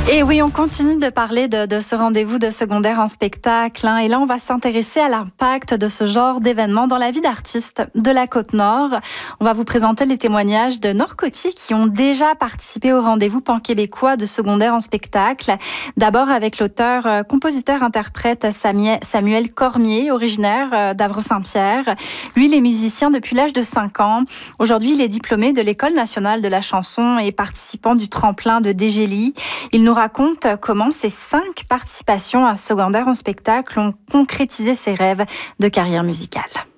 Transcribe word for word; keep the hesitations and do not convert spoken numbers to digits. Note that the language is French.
Et oui, on continue de parler de, de ce rendez-vous de secondaire en spectacle. Hein, et là, on va s'intéresser à l'impact de ce genre d'événement dans la vie d'artistes de la Côte-Nord. On va vous présenter les témoignages de Nord-Côtiers qui ont déjà participé au rendez-vous pan-québécois de secondaire en spectacle. D'abord avec l'auteur, euh, compositeur, interprète Samuel Cormier, originaire d'Avre-Saint-Pierre. Lui, il est musicien depuis l'âge de cinq ans. Aujourd'hui, il est diplômé de l'École nationale de la chanson et participant du tremplin de Dégélie. Il nous raconte comment ces cinq participations à secondaire en spectacle ont concrétisé ses rêves de carrière musicale.